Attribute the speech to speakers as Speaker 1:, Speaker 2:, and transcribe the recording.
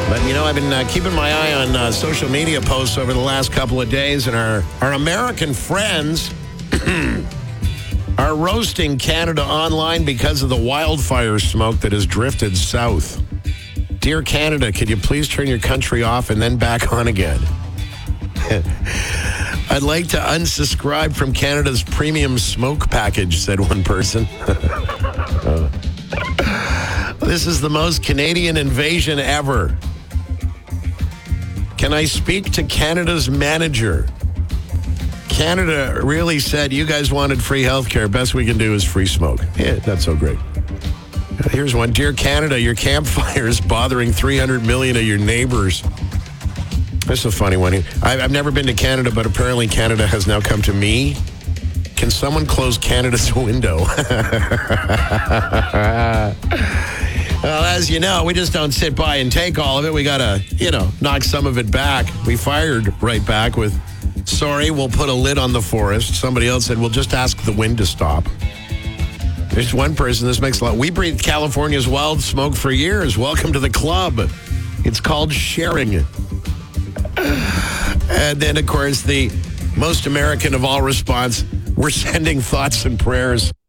Speaker 1: But, I've been keeping my eye on social media posts over the last couple of days, and our American friends are roasting Canada online because of the wildfire smoke that has drifted south. Dear Canada, could you please turn your country off and then back on again? I'd like to unsubscribe from Canada's premium smoke package, said one person. This is the most Canadian invasion ever. Can I speak to Canada's manager? Canada really said, you guys wanted free health care. Best we can do is free smoke. Yeah, not so great. Here's one. Dear Canada, your campfire is bothering 300 million of your neighbors. That's a funny one. I've never been to Canada, but apparently Canada has now come to me. Can someone close Canada's window? Well, as you know, we just don't sit by and take all of it. We got to, knock some of it back. We fired right back with, sorry, we'll put a lid on the forest. Somebody else said, we'll just ask the wind to stop. There's one person, this makes a lot. We breathed California's wild smoke for years. Welcome to the club. It's called sharing. And then, of course, the most American of all response, we're sending thoughts and prayers.